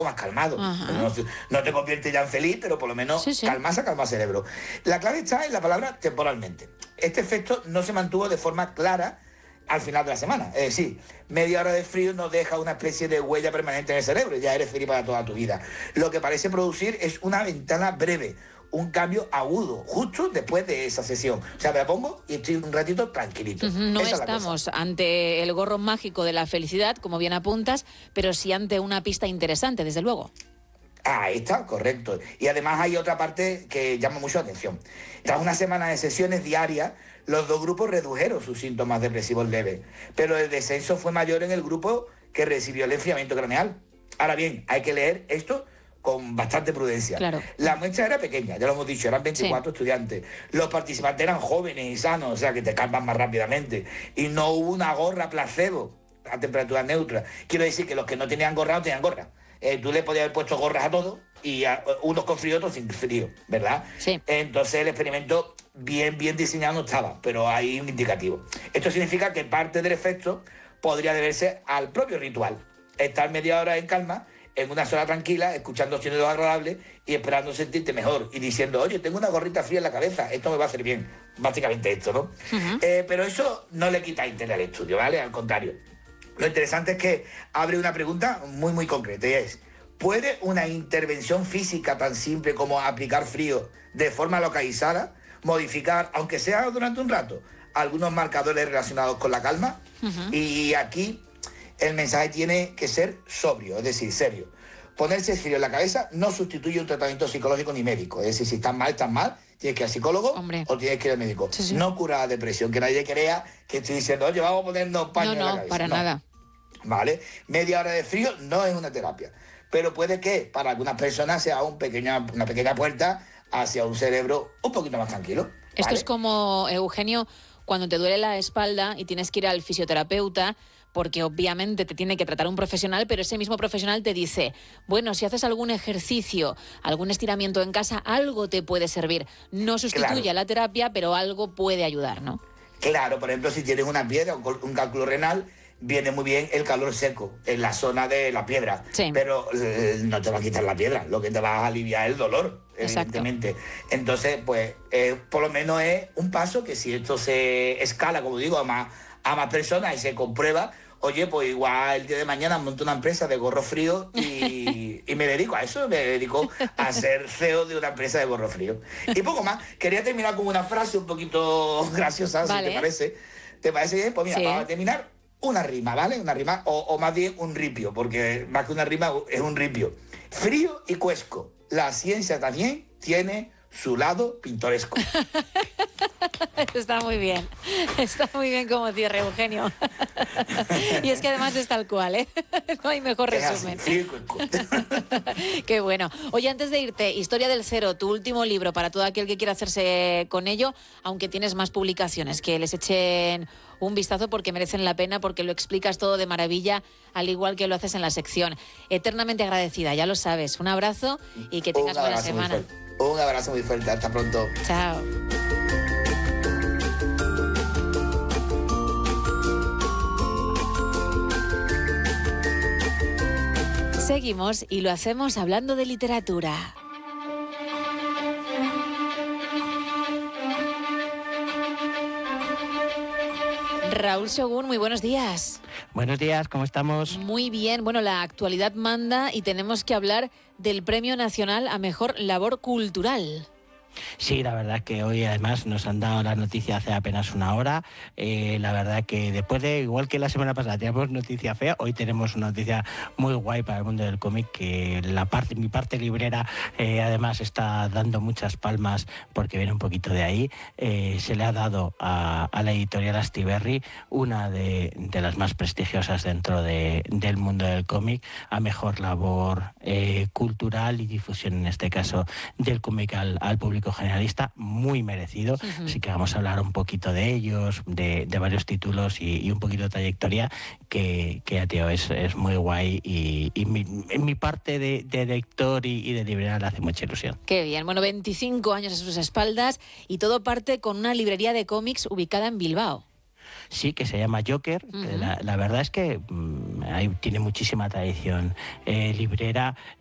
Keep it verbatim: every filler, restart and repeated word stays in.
más calmado. No, no te convierte ya en feliz, pero por lo menos sí, sí. calmas a calma el cerebro. La clave está en la palabra temporalmente. Este efecto no se mantuvo de forma clara al final de la semana. Es decir, media hora de frío nos deja una especie de huella permanente en el cerebro y ya eres feliz para toda tu vida. Lo que parece producir es una ventana breve, un cambio agudo, justo después de esa sesión. O sea, me la pongo y estoy un ratito tranquilito. No Esa estamos ante el gorro mágico de la felicidad, como bien apuntas, pero sí ante una pista interesante, desde luego. Ahí está, correcto. Y además hay otra parte que llama mucho la atención. Tras una semana de sesiones diarias, los dos grupos redujeron sus síntomas depresivos leves, pero el descenso fue mayor en el grupo que recibió el enfriamiento craneal. Ahora bien, hay que leer esto con bastante prudencia. Claro. La muestra era pequeña, ya lo hemos dicho, eran veinticuatro sí. estudiantes. Los participantes eran jóvenes y sanos, o sea que te calman más rápidamente. Y no hubo una gorra placebo a temperatura neutra. Quiero decir que los que no tenían gorra no tenían gorra. Eh, tú le podías haber puesto gorras a todos y a, unos con frío, otros sin frío, ¿verdad? Sí. Entonces el experimento bien, bien diseñado no estaba, pero hay un indicativo. Esto significa que parte del efecto podría deberse al propio ritual. Estar media hora en calma, en una zona tranquila, escuchando sonidos agradables y esperando sentirte mejor y diciendo, oye, tengo una gorrita fría en la cabeza, esto me va a hacer bien. Básicamente esto, ¿no? Uh-huh. Eh, pero eso no le quita interés al estudio, ¿vale? Al contrario. Lo interesante es que abre una pregunta muy, muy concreta y es, ¿puede una intervención física tan simple como aplicar frío de forma localizada modificar, aunque sea durante un rato, algunos marcadores relacionados con la calma? Uh-huh. Y aquí el mensaje tiene que ser sobrio, es decir, serio. Ponerse frío en la cabeza no sustituye un tratamiento psicológico ni médico. Es decir, si estás mal, estás mal, tienes que ir al psicólogo Hombre. o tienes que ir al médico. Sí, sí. No cura la depresión, que nadie crea que estoy diciendo, oye, vamos a ponernos paño no, no, en la cabeza. Para no, para nada. ¿Vale? Media hora de frío no es una terapia, pero puede que para algunas personas sea un pequeña, una pequeña puerta hacia un cerebro un poquito más tranquilo. ¿Vale? Esto es como, Eugenio, cuando te duele la espalda y tienes que ir al fisioterapeuta, porque obviamente te tiene que tratar un profesional, pero ese mismo profesional te dice, bueno, si haces algún ejercicio, algún estiramiento en casa, algo te puede servir. No sustituye claro. a la terapia, pero algo puede ayudar, ¿no? Claro, por ejemplo, si tienes una piedra, un cálculo renal, viene muy bien el calor seco en la zona de la piedra, sí. pero eh, no te va a quitar la piedra, lo que te va a aliviar es el dolor, evidentemente. Exacto. Entonces, pues, eh, por lo menos es un paso que si esto se escala, como digo, a más, a más personas y se comprueba, oye, pues igual el día de mañana monto una empresa de gorro frío y, y me dedico a eso, me dedico a ser C E O de una empresa de gorro frío. Y poco más, quería terminar con una frase un poquito graciosa, vale. si te parece. ¿Te parece bien? Pues mira, sí. vamos a terminar una rima, ¿vale? Una rima, o, o más bien un ripio, porque más que una rima es un ripio. Frío y cuesco. La ciencia también tiene su lado pintoresco. Está muy bien, está muy bien como cierre, Eugenio. Y es que además es tal cual, ¿eh? No hay mejor resumen. Así, Qué bueno. Oye, antes de irte, Historia del Cero, tu último libro para todo aquel que quiera hacerse con ello, aunque tienes más publicaciones, que les echen un vistazo porque merecen la pena, porque lo explicas todo de maravilla, al igual que lo haces en la sección. Eternamente agradecida, ya lo sabes. Un abrazo y que tengas buena semana. Un abrazo muy fuerte, hasta pronto. Chao. Seguimos y lo hacemos hablando de literatura. Raúl Shogun, muy buenos días. Buenos días, ¿cómo estamos? Muy bien, bueno, la actualidad manda y tenemos que hablar del Premio Nacional a Mejor Labor Cultural. Sí, la verdad que hoy además nos han dado la noticia hace apenas una hora. Eh, la verdad que después de, igual que la semana pasada teníamos noticia fea, hoy tenemos una noticia muy guay para el mundo del cómic, que la parte, mi parte librera eh, además está dando muchas palmas porque viene un poquito de ahí. Eh, se le ha dado a, a la editorial Astiberri, una de, de las más prestigiosas dentro de, del mundo del cómic, a mejor labor eh, cultural y difusión, en este caso, del cómic al, al público generalista, muy merecido. Uh-huh. Así que vamos a hablar un poquito de ellos, de, de varios títulos y, y un poquito de trayectoria que, que tío, es, es muy guay y, y mi, mi parte de, de lector y, y de librera le hace mucha ilusión. Qué bien, bueno, veinticinco años a sus espaldas y todo parte con una librería de cómics ubicada en Bilbao. sí, que se llama Joker. Uh-huh. la, la verdad es que mmm, hay, tiene muchísima tradición eh, librera.